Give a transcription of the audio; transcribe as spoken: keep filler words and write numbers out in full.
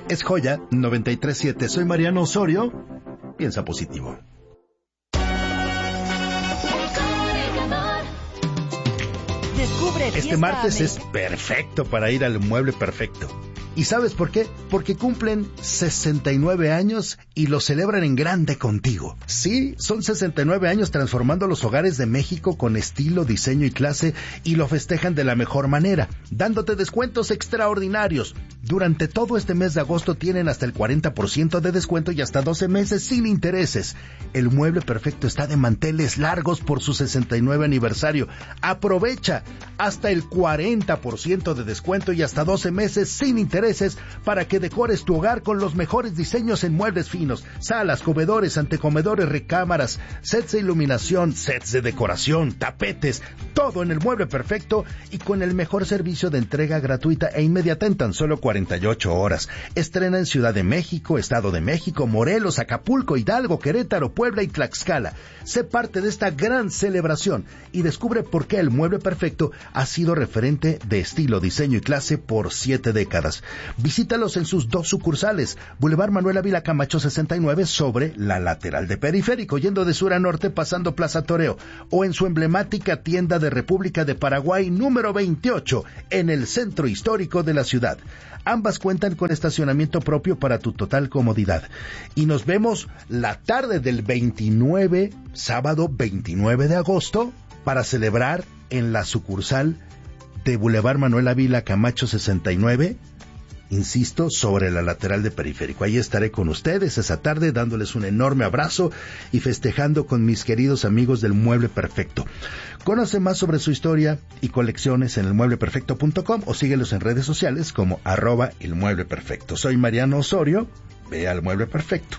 Es Joya noventa y tres punto siete. Soy Mariano Osorio. Piensa positivo. Este martes es perfecto para ir al Mueble Perfecto. ¿Y sabes por qué? Porque cumplen sesenta y nueve años y lo celebran en grande contigo. Sí, son sesenta y nueve años transformando los hogares de México con estilo, diseño y clase, y lo festejan de la mejor manera, dándote descuentos extraordinarios. Durante todo este mes de agosto tienen hasta el cuarenta por ciento de descuento y hasta doce meses sin intereses. El Mueble Perfecto está de manteles largos por su sesenta y nueve aniversario. Aprovecha hasta el cuarenta por ciento de descuento y hasta doce meses sin intereses para que decores tu hogar con los mejores diseños en muebles finos, salas, comedores, antecomedores, recámaras, sets de iluminación, sets de decoración, tapetes, todo en el Mueble Perfecto y con el mejor servicio de entrega gratuita e inmediata en tan solo cuarenta y ocho horas. Estrena en Ciudad de México, Estado de México, Morelos, Acapulco, Hidalgo, Querétaro, Puebla y Tlaxcala. Sé parte de esta gran celebración y descubre por qué el Mueble Perfecto ha sido referente de estilo, diseño y clase por siete décadas. Visítalos en sus dos sucursales, Boulevard Manuel Ávila Camacho sesenta y nueve sobre la lateral de Periférico, yendo de sur a norte pasando Plaza Toreo, o en su emblemática tienda de República de Paraguay número veintiocho en el centro histórico de la ciudad. Ambas cuentan con estacionamiento propio para tu total comodidad. Y nos vemos la tarde del veintinueve, sábado veintinueve de agosto, para celebrar en la sucursal de Boulevard Manuel Ávila Camacho sesenta y nueve, insisto, sobre la lateral de Periférico. Ahí estaré con ustedes esa tarde dándoles un enorme abrazo y festejando con mis queridos amigos del Mueble Perfecto. Conoce más sobre su historia y colecciones en el mueble perfecto punto com o síguelos en redes sociales como arroba el Mueble Perfecto. Soy Mariano Osorio. Ve al Mueble Perfecto.